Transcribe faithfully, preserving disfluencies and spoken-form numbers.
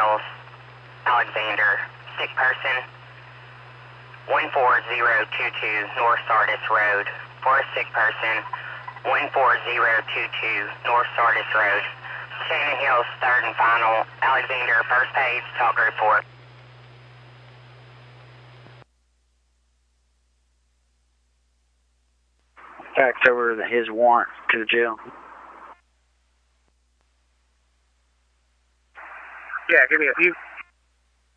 Hills, Alexander, sick person, one four zero two two North Sardis Road. For a sick person, one four zero two two North Sardis Road. Shannon Hills, third and final. Alexander, first page, talk group four. Fax over the, his warrant to the jail. Yeah, give me a few.